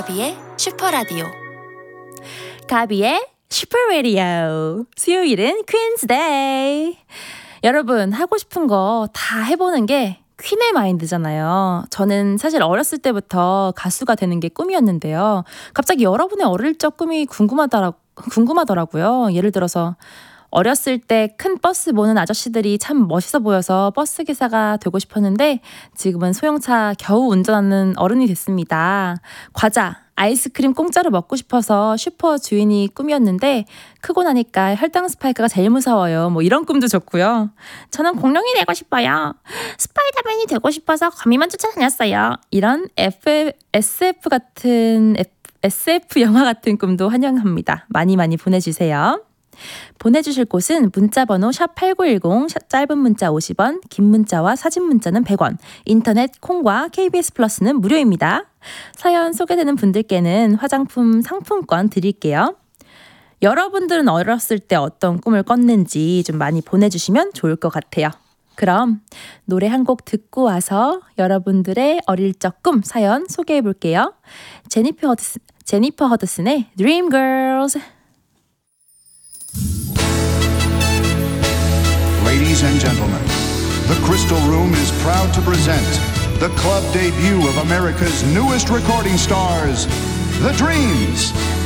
가비의 슈퍼라디오. 가비의 슈퍼라디오. 수요일은 퀸즈데이. 여러분, 하고 싶은 거 다 해보는 게 퀸의 마인드잖아요. 저는 사실 어렸을 때부터 가수가 되는 게 꿈이었는데요. 갑자기 여러분의 어릴 적 꿈이 궁금하더라고요. 예를 들어서 어렸을 때 큰 버스 모는 아저씨들이 참 멋있어 보여서 버스 기사가 되고 싶었는데 지금은 소형차 겨우 운전하는 어른이 됐습니다. 과자, 아이스크림 공짜로 먹고 싶어서 슈퍼 주인이 꿈이었는데 크고 나니까 혈당 스파이크가 제일 무서워요. 뭐 이런 꿈도 좋고요. 저는 공룡이 되고 싶어요. 스파이더맨이 되고 싶어서 거미만 쫓아다녔어요. 이런 SF 영화 같은 꿈도 환영합니다. 많이 보내주세요. 보내주실 곳은 문자번호 샵8910, 짧은 문자 50원, 긴 문자와 사진 문자는 100원, 인터넷 콩과 KBS 플러스는 무료입니다. 사연 소개되는 분들께는 화장품 상품권 드릴게요. 여러분들은 어렸을 때 어떤 꿈을 꿨는지 좀 많이 보내주시면 좋을 것 같아요. 그럼 노래 한 곡 듣고 와서 여러분들의 어릴 적 꿈 사연 소개해 볼게요. 제니퍼 허드슨의 Dream Girls. Ladies and gentlemen, the Crystal Room is proud to present the club debut of America's newest recording stars, The Dreams.